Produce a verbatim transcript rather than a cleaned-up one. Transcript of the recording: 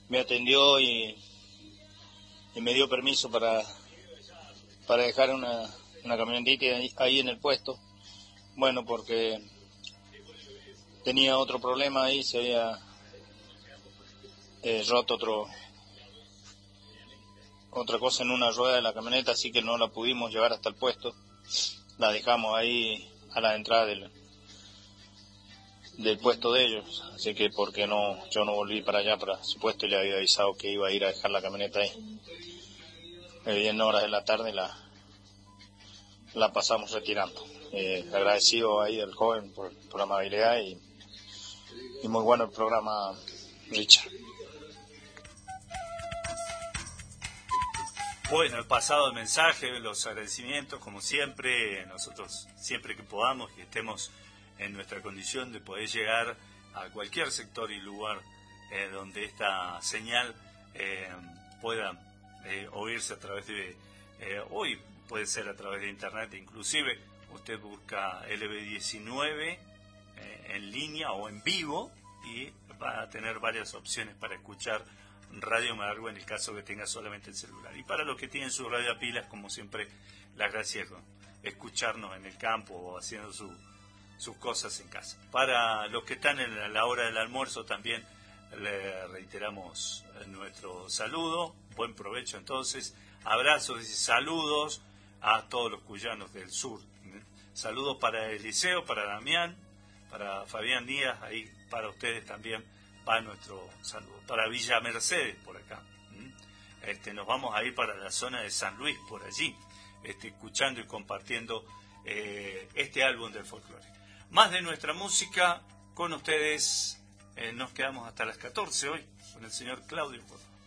me atendió y, y me dio permiso para, para dejar una, una camionetita ahí, ahí en el puesto. Bueno, porque tenía otro problema ahí, se había eh, roto otro otra cosa en una rueda de la camioneta, así que no la pudimos llevar hasta el puesto. La dejamos ahí a la entrada del, del puesto de ellos, así que porque no yo no volví para allá para su puesto y le había avisado que iba a ir a dejar la camioneta ahí. Eh, en horas de la tarde la la pasamos retirando. Eh, agradecido ahí al joven por, por la amabilidad y, y muy bueno el programa, Richard. Bueno, el pasado el mensaje, los agradecimientos, como siempre, nosotros siempre que podamos y estemos en nuestra condición de poder llegar a cualquier sector y lugar eh, donde esta señal eh, pueda eh, oírse a través de, eh, hoy puede ser a través de internet, inclusive usted busca L B diecinueve eh, en línea o en vivo y va a tener varias opciones para escuchar Radio Malargüe en el caso que tenga solamente el celular. Y para los que tienen su radio a pilas, como siempre, las gracias por escucharnos en el campo o haciendo su, sus cosas en casa. Para los que están en la hora del almuerzo también le reiteramos nuestro saludo, buen provecho entonces, abrazos y saludos a todos los cuyanos del sur. Saludos para Eliseo, para Damián, para Fabián Díaz, ahí para ustedes también va nuestro saludo. Para Villa Mercedes, por acá. Este, nos vamos a ir para la zona de San Luis, por allí, este, escuchando y compartiendo eh, este álbum del folclore. Más de nuestra música con ustedes. Eh, nos quedamos hasta las catorce hoy con el señor Claudio Córdoba.